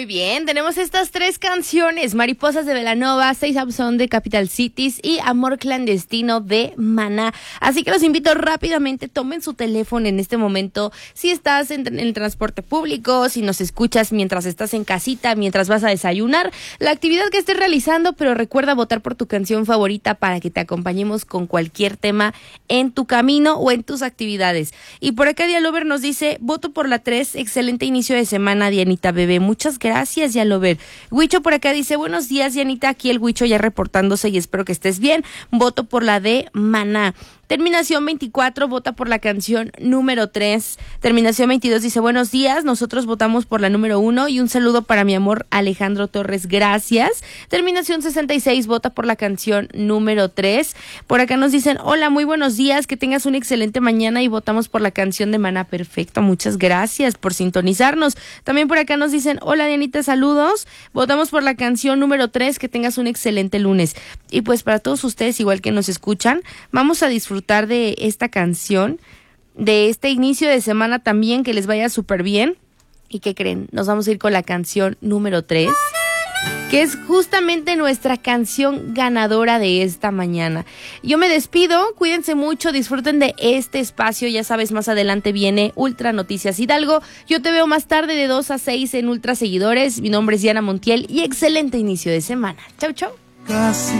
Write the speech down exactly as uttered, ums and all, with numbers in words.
Muy bien, tenemos estas tres canciones: Mariposas de Belanova, Seis Up Son de Capital Cities y Amor Clandestino de Maná. Así que los invito rápidamente, tomen su teléfono en este momento. Si estás en, en el transporte público, si nos escuchas mientras estás en casita, mientras vas a desayunar, la actividad que estés realizando, pero recuerda votar por tu canción favorita para que te acompañemos con cualquier tema en tu camino o en tus actividades. Y por acá Dialover nos dice: voto por la tres, excelente inicio de semana, Dianita bebé. Muchas gracias, Dialover. Huicho por acá dice: buenos días, Dianita, aquí el Huicho ya reportándose y espero que estés bien. Voto por la de Maná. Terminación veinticuatro vota por la canción número tres. Terminación veintidós dice: buenos días, nosotros votamos por la número uno y un saludo para mi amor Alejandro Torres, gracias. Terminación sesenta y seis vota por la canción número tres. Por acá nos dicen: hola, muy buenos días, que tengas una excelente mañana y votamos por la canción de Maná. Perfecto, muchas gracias por sintonizarnos. También por acá nos dicen: hola Dianita, saludos, votamos por la canción número tres, que tengas un excelente lunes. Y pues para todos ustedes, igual que nos escuchan, vamos a disfrutar de esta canción, de este inicio de semana también, que les vaya súper bien. ¿Y qué creen? Nos vamos a ir con la canción número tres, que es justamente nuestra canción ganadora de esta mañana. Yo me despido, cuídense mucho, disfruten de este espacio, ya sabes, más adelante viene Ultra Noticias Hidalgo. Yo te veo más tarde de dos a seis en Ultra Seguidores. Mi nombre es Diana Montiel y excelente inicio de semana. Chau, chau. Casi.